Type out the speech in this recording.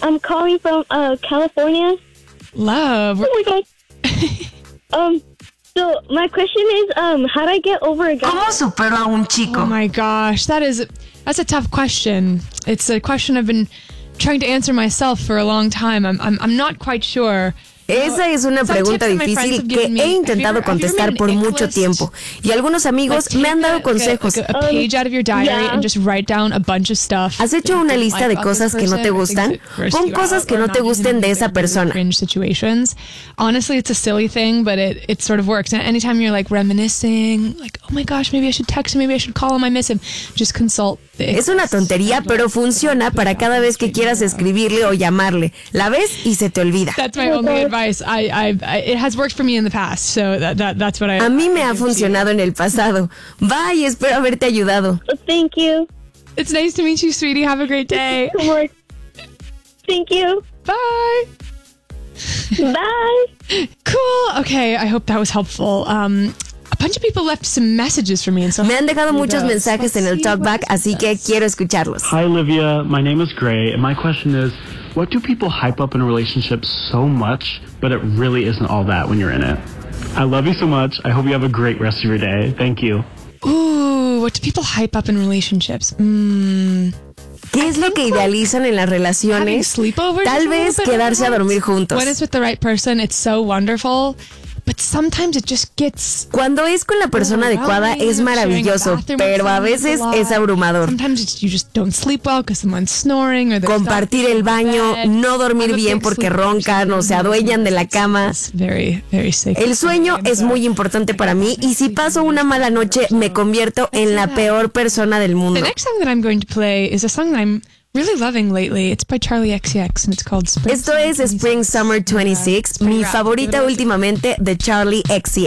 I'm calling from California. Love. Oh my God. So my question is, how do I get over a guy? ¿Cómo supero a un chico? Oh my gosh, that's a tough question. It's a question I've been trying to answer myself for a long time. I'm not quite sure. Esa es una pregunta difícil que he intentado contestar por mucho tiempo y algunos amigos me han dado consejos. ¿Has hecho una lista de cosas que no te gustan? Pon cosas que no te gusten de esa persona. Honestly, it's a silly thing, but it sort of works. And anytime you're like reminiscing, like, oh my gosh, maybe I should text him, maybe I should call him, I miss him. Just consult. Es una tontería, pero funciona para cada vez que quieras escribirle o llamarle. La ves y se te olvida. That's my only advice. It has worked for me in the past, so that's what A mí me ha funcionado en el pasado. Bye, espero haberte ayudado. Thank you. It's nice to meet you, sweetie. Have a great day. Thank you. Bye. Bye. Cool. Okay, I hope that was helpful. A bunch of people left some messages for me and stuff. Me han dejado muchos mensajes en el Talkback, así que quiero escucharlos. Hi, Olivia. My name is Gray, and my question is, what do people hype up in a relationship so much, but it really isn't all that when you're in it? I love you so much. I hope you have a great rest of your day. Thank you. Ooh, what do people hype up in relationships? ¿Qué es lo que idealizan en las relaciones? Tal vez quedarse a dormir juntos. When it's with the right person, it's so wonderful. But sometimes it just gets... Cuando es con la persona adecuada es maravilloso, pero a veces es abrumador. Sometimes you just don't sleep well because someone's snoring or compartir el baño, no dormir bien porque roncan o se adueñan de la cama. El sueño es muy importante para mí y si paso una mala noche me convierto en la peor persona del mundo. The next song that I'm going to play is a song that I'm really loving lately. It's by Charlie XCX and it's called Spring. Esto es Spring Summer 26, mi favorita últimamente de Charlie XCX.